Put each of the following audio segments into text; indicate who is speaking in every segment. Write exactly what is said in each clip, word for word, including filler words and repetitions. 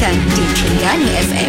Speaker 1: Bincang di Terengganu F M.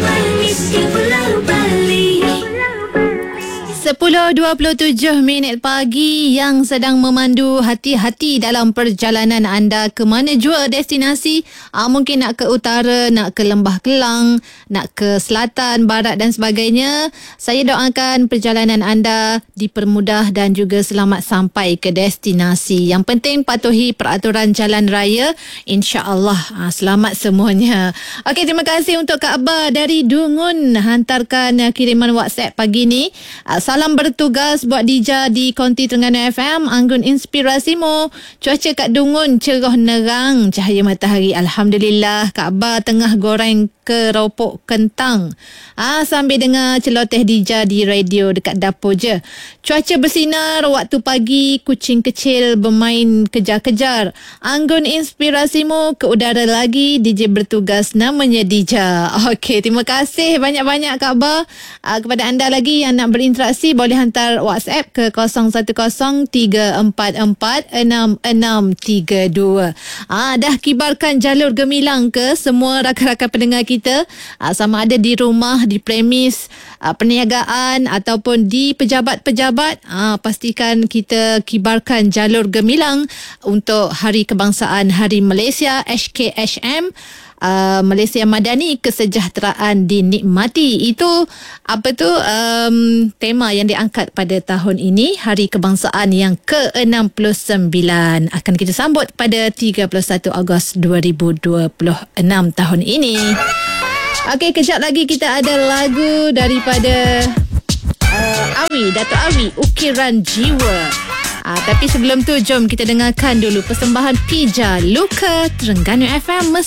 Speaker 1: sepuluh dua puluh tujuh minit pagi. Yang sedang memandu, hati-hati dalam perjalanan anda ke mana jua destinasi. Aa, mungkin nak ke utara, nak ke Lembah Kelang, nak ke selatan, barat dan sebagainya. Saya doakan perjalanan anda dipermudah dan juga selamat sampai ke destinasi. Yang penting patuhi peraturan jalan raya. InsyaAllah aa, selamat semuanya. Okey, terima kasih untuk Kak Abah dari Dungun hantarkan kiriman WhatsApp pagi ni. Aa, Salam bertugas buat Dija di Konti Terengganu F M. Anggun inspirasimu. Cuaca kat Dungun cerah nerang, cahaya matahari. Alhamdulillah. Kak Abah tengah goreng keropok kentang. Ah, sambil dengar celoteh Dija di radio dekat dapur je. Cuaca bersinar waktu pagi, kucing kecil bermain kejar-kejar. Anggun inspirasimu ke udara lagi. D J bertugas namanya Dija. Okey, terima kasih banyak-banyak Kak Abah. Ah, kepada anda lagi yang nak berinteraksi, boleh hantar WhatsApp ke kosong satu kosong tiga empat empat enam enam tiga dua. Ah, dah kibarkan jalur gemilang ke semua rakan-rakan pendengar kita, ah, sama ada di rumah, di premis ah, perniagaan ataupun di pejabat-pejabat. Ah, pastikan kita kibarkan jalur gemilang untuk Hari Kebangsaan Hari Malaysia H K H M. Uh, Malaysia Madani, kesejahteraan dinikmati. Itu apa tu um, tema yang diangkat pada tahun ini, Hari Kebangsaan yang ke enam puluh sembilan. Akan kita sambut pada tiga puluh satu Ogos dua ribu dua puluh enam tahun ini. Okey, kejap lagi kita ada lagu daripada uh, Awi, Datuk Awi, Ukiran Jiwa. Ah, tapi sebelum tu, jom kita dengarkan dulu persembahan Pija Luka Terengganu F M.